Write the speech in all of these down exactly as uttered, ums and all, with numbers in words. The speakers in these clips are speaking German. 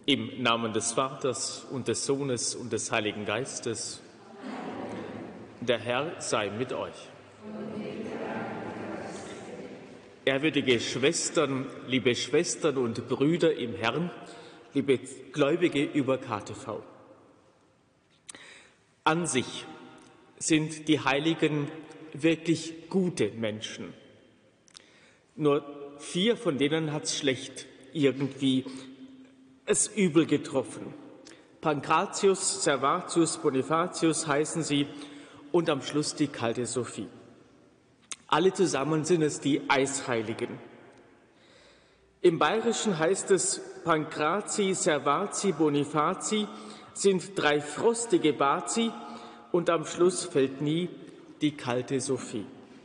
Im Namen des Vaters und des Sohnes und des Heiligen Geistes. Der Herr sei mit euch. Ehrwürdige Schwestern, liebe Schwestern und Brüder im Herrn, liebe Gläubige über K T V. An sich sind die Heiligen wirklich gute Menschen. Nur vier von denen hat es schlecht irgendwie es übel getroffen. Pankratius, Servatius, Bonifatius heißen sie und am Schluss die kalte Sophie. Alle zusammen sind es die Eisheiligen. Im Bayerischen heißt es, Pankrati, Servati, Bonifati sind drei frostige Bazi und am Schluss fällt nie die kalte Sophie.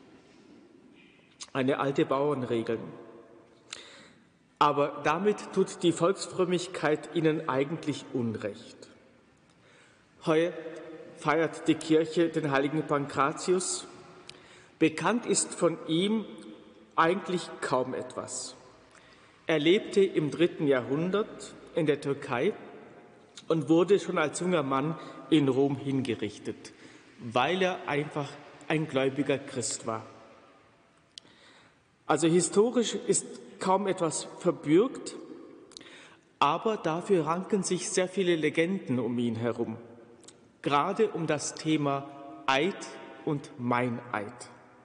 Eine alte Bauernregel. Aber damit tut die Volksfrömmigkeit ihnen eigentlich Unrecht. Heuer feiert die Kirche den heiligen Pankratius. Bekannt ist von ihm eigentlich kaum etwas. Er lebte im dritten Jahrhundert in der Türkei und wurde schon als junger Mann in Rom hingerichtet, weil er einfach ein gläubiger Christ war. Also historisch ist kaum etwas verbürgt, aber dafür ranken sich sehr viele Legenden um ihn herum, gerade um das Thema Eid und Meineid.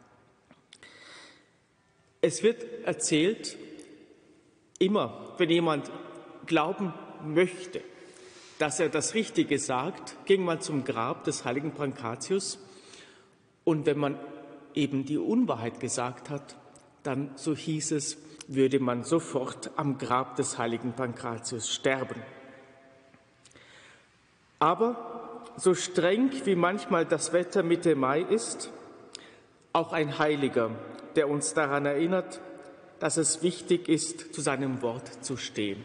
Es wird erzählt, immer wenn jemand glauben möchte, dass er das Richtige sagt, ging man zum Grab des heiligen Pankratius und wenn man eben die Unwahrheit gesagt hat, dann, so hieß es, würde man sofort am Grab des heiligen Pankratius sterben. Aber so streng wie manchmal das Wetter Mitte Mai ist, auch ein Heiliger, der uns daran erinnert, dass es wichtig ist, zu seinem Wort zu stehen.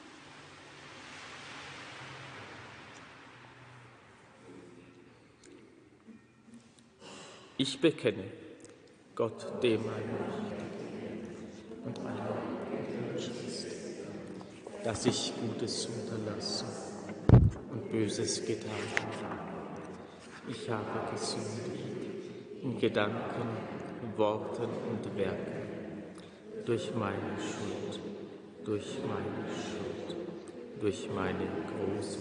Ich bekenne Gott, dem Allmächtigen und aller Menschen ist, dass ich Gutes unterlassen und Böses getan habe. Ich habe gesündigt in Gedanken, Worten und Werken, durch meine Schuld, durch meine Schuld, durch meine große